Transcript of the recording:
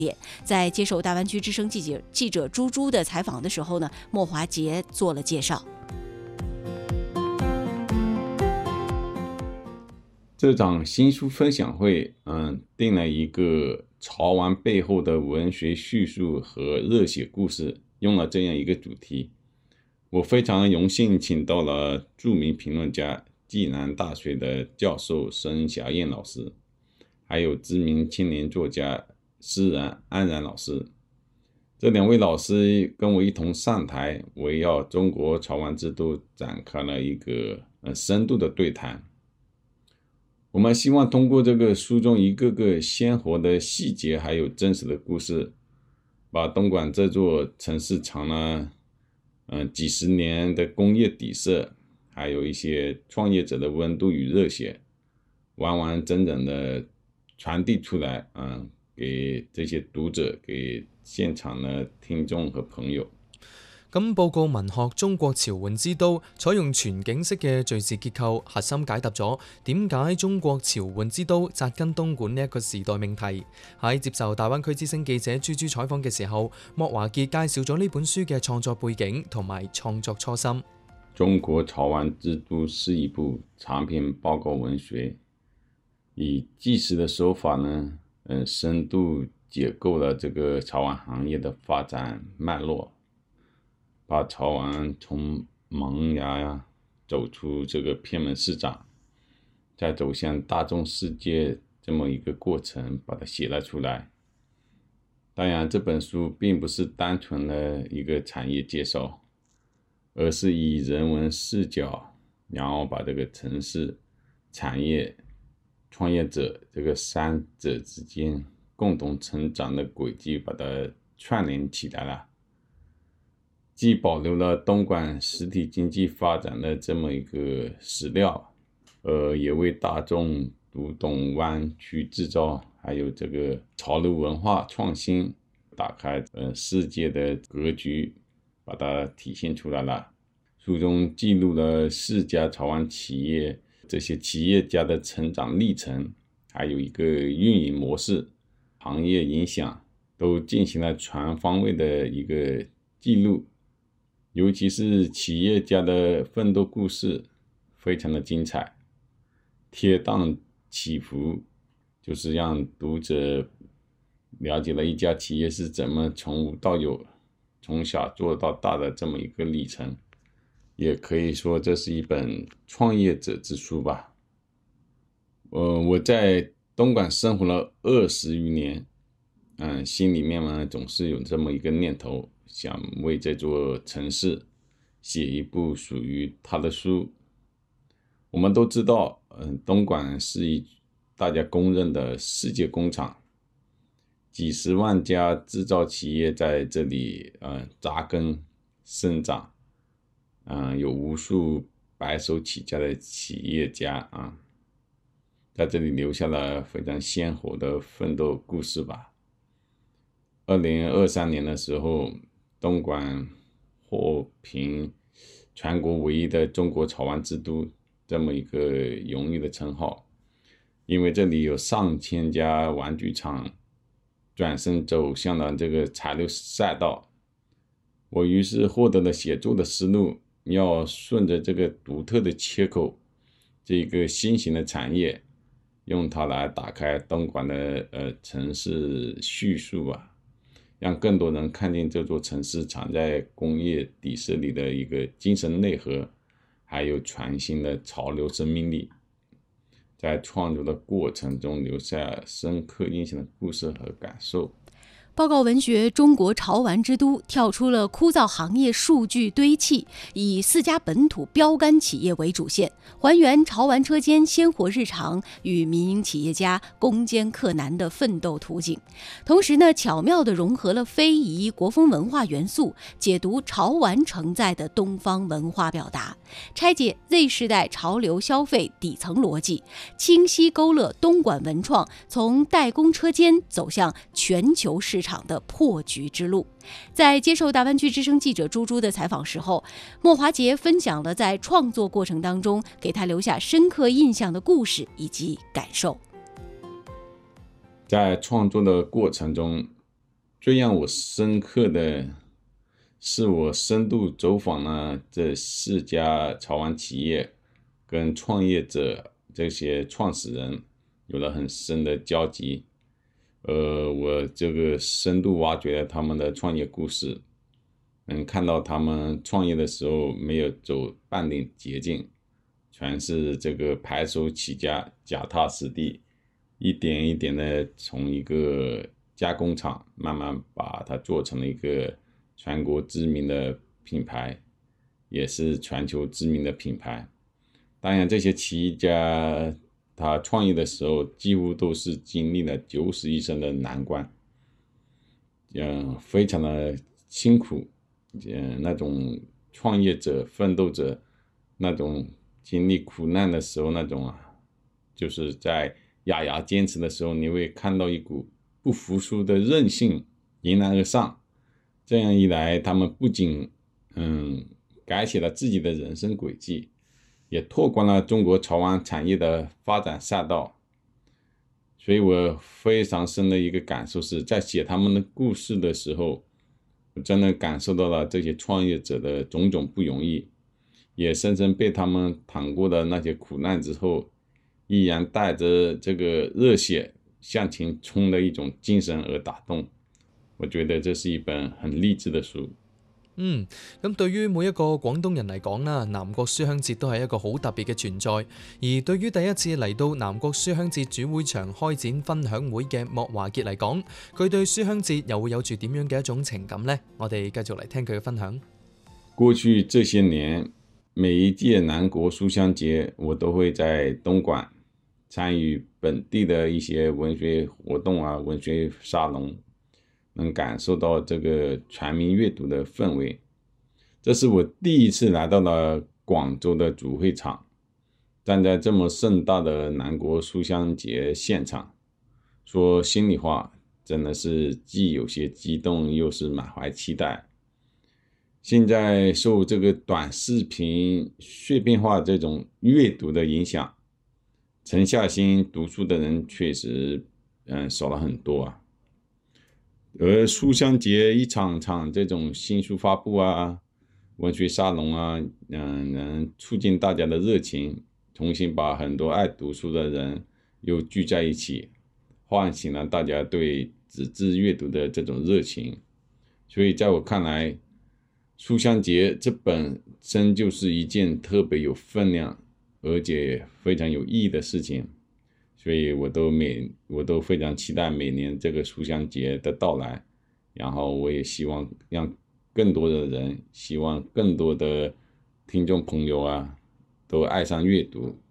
在接受大湾区之声记者朱朱的采访的时候呢，莫华杰做了介绍。 这场新书分享会，定了一个潮玩背后的文学叙述和热血故事，用了这样一个主题。我非常荣幸请到了著名评论家、暨南大学的教授沈霞燕老师，还有知名青年作家、诗人安然老师。这两位老师跟我一同上台，围绕中国潮玩之都展开了一个深度的对谈。我们希望通过这个书中一个个鲜活的细节还有真实的故事，把东莞这座城市藏了几十年的工业底色，还有一些创业者的温度与热血，完完整整的传递出来，给这些读者，给现场的听眾和朋友。 咁報告文學《中國潮玩之都》採用全景式嘅敘事結構，核心解答咗點解中國潮玩之都扎根東莞呢一個時代命題。喺接受大灣區之聲記者朱朱採訪嘅時候，莫華傑介紹咗呢本書嘅創作背景同埋創作初心。 中國潮玩之都是一部長篇報告文學，以紀實的手法呢，深度解構了這個潮玩行業的發展脈絡，把潮玩從萌芽走出這個偏門市場，再走向大眾世界這麼一個過程，把它寫了出來。當然，這本書並不是單純的一個產業介紹，而是以人文視角，然後把這個城市、產業、創業者這個三者之間共同成長的軌跡把它串聯起來了，既保留了東莞實體經濟發展的這麼一個史料，也為大眾讀懂灣區製造還有這個潮流文化創新打開世界的格局，把它體現出來了。書中記錄了4家潮玩企業，這些企業家的成長歷程，還有一個運營模式、行業影響，都進行了全方位的一個記錄。尤其是企業家的奮鬥故事非常的精彩，跌宕起伏，就是讓讀者了解了一家企業是怎麼從無到有，從小做到大的這麼一個歷程，也可以說這是一本創業者之書吧。我在東莞生活了20餘年，心裡面呢總是有這麼一個念頭，想為這座城市寫一部屬於他的書。我們都知道，東莞是大家公認的世界工廠，幾十萬家製造企業在這裡扎根生長，有無數白手起家的企業家在這裡留下了非常鮮活的奮鬥故事吧。2023年的時候，東莞獲評全國唯一的中國潮玩之都這麼一個榮譽的稱號，因為這裡有上千家玩具廠轉身走向了這個潮流賽道。我於是獲得了寫作的思路，要順着這個獨特的切口，這個新型的產業，用它來打開東莞的城市敘述吧。讓更多人看見這座城市藏在工業底色裡的一個精神內核，還有全新的潮流生命力，在創作的過程中留下深刻印象的故事和感受。 報告文學《中國潮玩之都》跳出了枯燥行業數據堆砌，以4家本土標杆企業為主線，還原潮玩車間鮮活日常與民營企業家攻堅克難的奮鬥圖景。同時呢，巧妙地融合了非遺國風文化元素，解讀潮玩承載的東方文化表達，拆解 Z 世代潮流消費底層邏輯，清晰勾勒東莞文創從代工車間走向全球市場的破局之路。在接受大灣區之聲記者朱朱的採訪時候，莫華傑分享了在創作過程當中給他留下深刻印象的故事以及感受。 在創作的過程中， 最让我深刻的是，我深度走访了这4家潮玩企业，跟创业者这些创始人有了很深的交集。我这个深度挖掘了他们的创业故事，能看到他们创业的时候没有走半点捷径，全是这个白手起家，脚踏实地，一点一点的从一个加工厂慢慢把它做成了一个全国知名的品牌，也是全球知名的品牌。当然这些企业家他创业的时候几乎都是经历了90一生的难关，非常的辛苦，那种创业者奋斗者那种经历苦难的时候，那种就是在咬牙坚持的时候，你会看到一股不服输的韧性迎来而上。这样一来，他们不仅改写了自己的人生轨迹，也拓宽了中国潮玩产业的发展赛道。所以我非常深的一个感受是，在写他们的故事的时候，我真的感受到了这些创业者的种种不容易，也深深被他们淌过的那些苦难之后，依然带着这个热血向前冲的一种精神而打动。我覺得這是一本很勵志的書。 咁對於每一個廣東人嚟講啦，南國書香節都係一個好特別嘅存在。而對於第一次嚟到南國書香節主會場開展分享會嘅莫華傑嚟講，佢對書香節又會有住點樣嘅一種情感呢？我哋繼續嚟聽佢嘅分享。 過去這些年，每一屆南國書香節，我都會在東莞參與本地的一些文學活動文學沙龍，能感受到這個全民閱讀的氛圍。這是我第一次來到了廣州的主會場，站在這麼盛大的南國書香節現場，說心裡話，真的是既有些激動，又是滿懷期待。現在受這個短視頻碎片化這種閱讀的影響，沉下心讀書的人確實少了很多而書香節一場場這種新書發布文學沙龍能促進大家的熱情，重新把很多愛讀書的人又聚在一起，喚醒了大家對紙質閱讀的這種熱情。所以在我看來，書香節這本身就是一件特別有分量而且非常有意義的事情。所以我都非常期待每年這個書香節的到來，然後我也希望讓更多的人，希望更多的聽眾朋友都愛上閱讀，